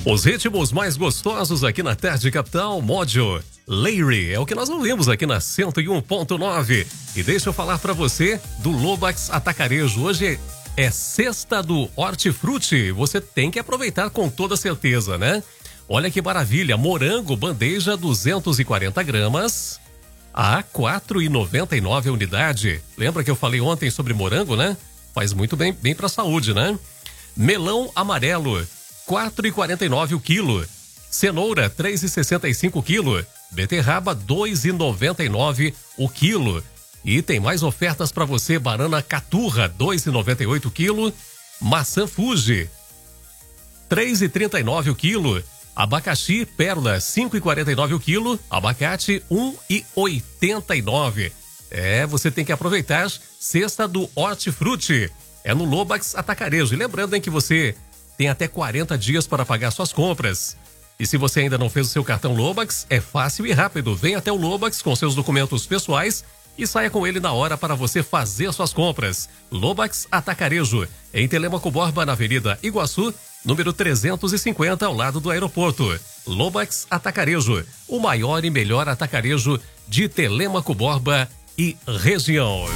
Os ritmos mais gostosos aqui na Tarde Capital, Módio Leire, é o que nós ouvimos aqui na 101.9. E deixa eu falar pra você do Lobax Atacarejo. Hoje é sexta do Hortifruti, você tem que aproveitar com toda certeza, né? Olha que maravilha, morango, bandeja 240 gramas, a R$ 4,99 a unidade. Lembra que eu falei ontem sobre morango, né? Faz muito bem pra saúde, né? Melão amarelo, R$ 4,49 o quilo. Cenoura, R$ 3,65 o quilo. Beterraba, R$ 2,99 o quilo. E tem mais ofertas para você. Banana caturra, R$ 2,98 o quilo. Maçã Fuji, R$ 3,39 o quilo. Abacaxi pérola, R$ 5,49 o quilo. Abacate, R$ 1,89. Você tem que aproveitar sexta do Hortifruti. É no Lobax Atacarejo. E lembrando, hein, que você tem até 40 dias para pagar suas compras. E se você ainda não fez o seu cartão Lobax, é fácil e rápido. Venha até o Lobax com seus documentos pessoais e saia com ele na hora para você fazer suas compras. Lobax Atacarejo, em Telêmaco Borba, na Avenida Iguaçu, número 350, ao lado do aeroporto. Lobax Atacarejo, o maior e melhor atacarejo de Telêmaco Borba e região.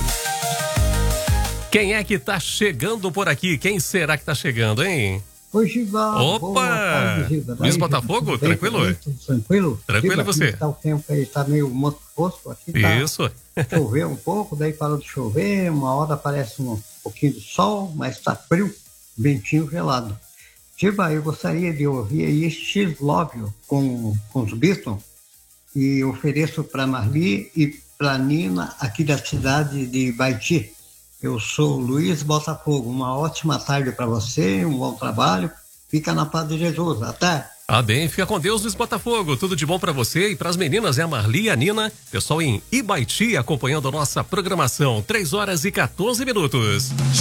Quem é que tá chegando por aqui? Quem será que tá chegando, hein? Oi, Giba. Opa! Luiz Botafogo, tranquilo? Tudo tranquilo? Tranquilo, Giba, e você? tá, o tempo aí tá meio muito fosco aqui. Isso. Choveu um pouco, daí parou de chover, uma hora aparece um pouquinho de sol, mas tá frio, ventinho gelado. Giba, eu gostaria de ouvir aí X-Love com os Beatles e ofereço para Marli e para Nina aqui da cidade de Baiti. Eu sou Luiz Botafogo. Uma ótima tarde para você, um bom trabalho. Fica na paz de Jesus. Até! Bem, fica com Deus, Luiz Botafogo. Tudo de bom para você e para as meninas, a Marli e a Nina. Pessoal em Ibaiti acompanhando a nossa programação. 3 horas e 14 minutos.